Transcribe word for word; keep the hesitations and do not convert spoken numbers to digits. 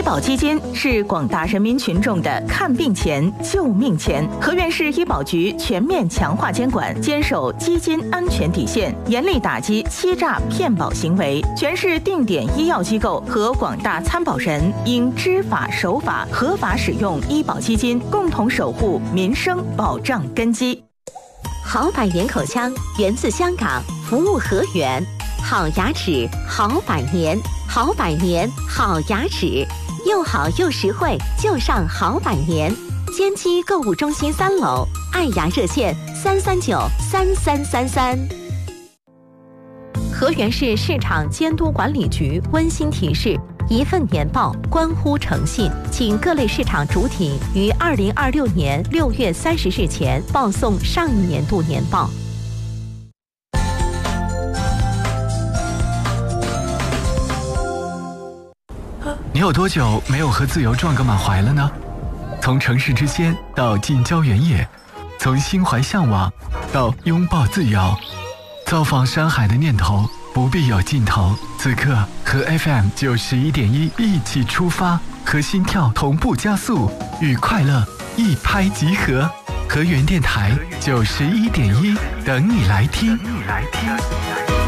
保基金是广大人民群众的看病钱、救命钱。河源市医保局全面强化监管，坚守基金安全底线，严厉打击欺诈骗保行为。全市定点医药机构和广大参保人应知法守法，合法使用医保基金，共同守护民生保障根基。 好百年口腔源自香港，服务河源。好牙齿，好百年，好百年，好牙齿，又好又实惠，就上好百年。坚基购物中心三楼，爱牙热线三三九三三三三。河源市市场监督管理局温馨提示：一份年报关乎诚信，请各类市场主体于二零二六年六月三十日前报送上一年度年报。 你有多久没有和自由撞个满怀了呢？从城市之仙到近郊原野，从心怀向往到拥抱自由，造访山海的念头不必有尽头。此刻和 F M 九十一点一一起出发，和心跳同步加速，与快乐一拍即合。河源电台九十一点一，等你来听。等你来听。